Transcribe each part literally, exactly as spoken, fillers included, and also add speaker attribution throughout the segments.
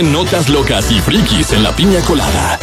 Speaker 1: Notas locas y frikis en la piña colada.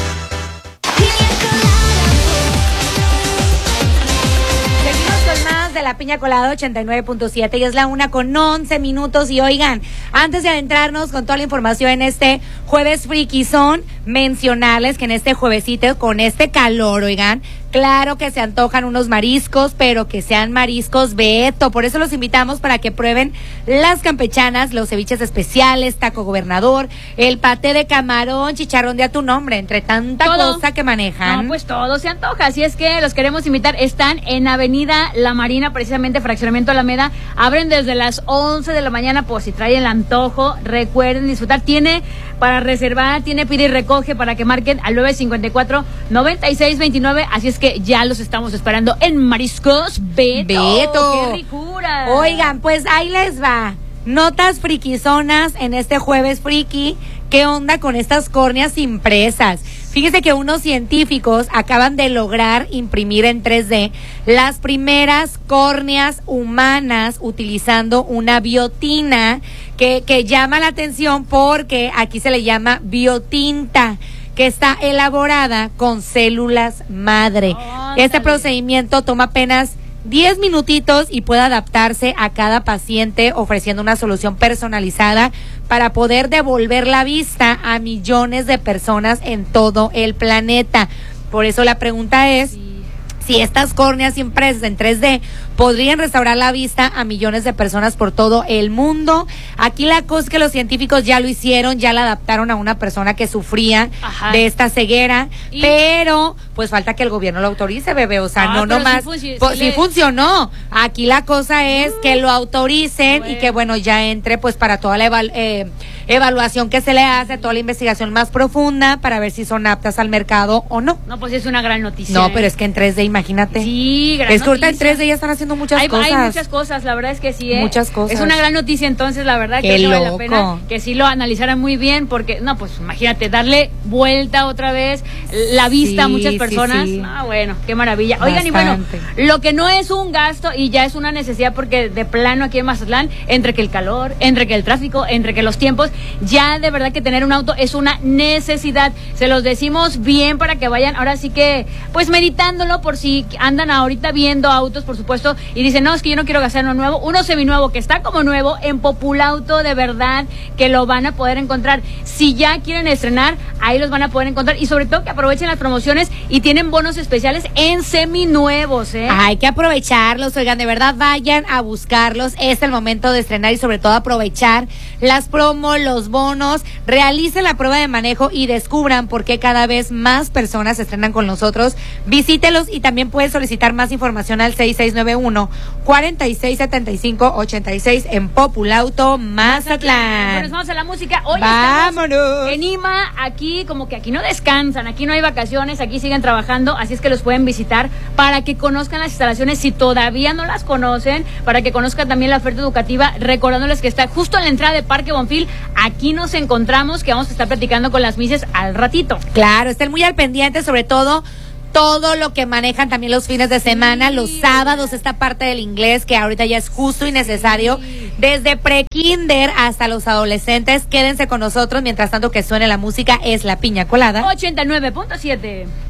Speaker 2: De la piña colada ochenta y nueve punto siete y es la una con once minutos. Y oigan, antes de adentrarnos con toda la información en este jueves friki, son mencionarles que en este juevesito con este calor, oigan, claro que se antojan unos mariscos, pero que sean mariscos Beto. Por eso los invitamos para que prueben las campechanas, los ceviches especiales, taco gobernador, el paté de camarón, chicharrón de atún, hombre, entre tanta todo. Cosa que manejan.
Speaker 3: No, pues todo se antoja, así es que los queremos invitar. Están en Avenida La Marina, precisamente Fraccionamiento Alameda. Abren desde las once de la mañana, por si traen el antojo. Recuerden disfrutar. Tiene para reservar, tiene pide y recoge para que marquen al nueve cinco cuatro, noventa y seis veintinueve. Así es que ya los estamos esperando en Mariscos Beto.
Speaker 2: Beto.
Speaker 3: ¡Qué ricura!
Speaker 2: Oigan, pues ahí les va. Notas frikizonas en este jueves friki. ¿Qué onda con estas córneas impresas? Fíjese que unos científicos acaban de lograr imprimir en tres D las primeras córneas humanas utilizando una biotina que, que llama la atención porque aquí se le llama biotinta, que está elaborada con células madre. Oh, este procedimiento toma apenas diez minutitos y puede adaptarse a cada paciente, ofreciendo una solución personalizada para poder devolver la vista a millones de personas en todo el planeta. Por eso la pregunta es, sí, si estas córneas impresas en tres D podrían restaurar la vista a millones de personas por todo el mundo. Aquí la cosa es que los científicos ya lo hicieron, ya la adaptaron a una persona que sufría Ajá. de esta ceguera, ¿Y? pero pues falta que el gobierno lo autorice, bebé, o sea, ah, no nomás, sí, func- pues, sí, sí funcionó. Aquí la cosa es uh, que lo autoricen bueno. y que bueno, ya entre pues para toda la evalu- eh, evaluación que se le hace, toda la investigación más profunda para ver si son aptas al mercado o no.
Speaker 3: No, pues es una gran noticia.
Speaker 2: No,
Speaker 3: ¿eh?
Speaker 2: pero es que en tres D, imagínate.
Speaker 3: Sí, gran
Speaker 2: Es que ahorita
Speaker 3: noticia.
Speaker 2: en tres D ya están haciendo muchas
Speaker 3: hay,
Speaker 2: cosas.
Speaker 3: Hay muchas cosas, la verdad es que sí, ¿eh?
Speaker 2: Muchas cosas.
Speaker 3: Es una gran noticia, entonces la verdad
Speaker 2: Qué
Speaker 3: que
Speaker 2: loco.
Speaker 3: vale la pena que sí lo analizaran muy bien, porque, no, pues imagínate, darle vuelta otra vez la vista sí, a muchas personas. Sí, sí. No, bueno, qué maravilla. Oigan, Bastante. y bueno, lo que no es un gasto y ya es una necesidad, porque de plano aquí en Mazatlán, entre que el calor, entre que el tráfico, entre que los tiempos, ya de verdad que tener un auto es una necesidad. Se los decimos bien para que vayan, ahora sí que, pues meditándolo, por si andan ahorita viendo autos, por supuesto, y dicen, no, es que yo no quiero gastar uno nuevo, uno seminuevo que está como nuevo en Populauto, de verdad que lo van a poder encontrar. Si ya quieren estrenar, ahí los van a poder encontrar, y sobre todo que aprovechen las promociones y tienen bonos especiales en seminuevos, ¿eh?
Speaker 2: Hay que aprovecharlos, oigan, de verdad vayan a buscarlos, es el momento de estrenar y sobre todo aprovechar las promos, los bonos, realicen la prueba de manejo y descubran por qué cada vez más personas se estrenan con nosotros. Visítelos y también pueden solicitar más información al seis seis nueve uno, cuatro seis siete cinco, ocho seis en Populauto, Mazatlán.
Speaker 3: Bueno, nos vamos a la música. Hoy
Speaker 2: Vámonos.
Speaker 3: En I M A, aquí como que aquí no descansan, aquí no hay vacaciones, aquí siguen trabajando, así es que los pueden visitar para que conozcan las instalaciones si todavía no las conocen, para que conozcan también la oferta educativa, recordándoles que está justo en la entrada de Parque Bonfil. Aquí nos encontramos, que vamos a estar platicando con las mises al ratito.
Speaker 2: Claro, estén muy al pendiente, sobre todo todo lo que manejan también los fines de semana, sí. los sábados, esta parte del inglés que ahorita ya es justo y necesario, sí. desde pre-kinder hasta los adolescentes. Quédense con nosotros, mientras tanto que suene la música, es la piña colada
Speaker 3: ochenta y nueve punto siete.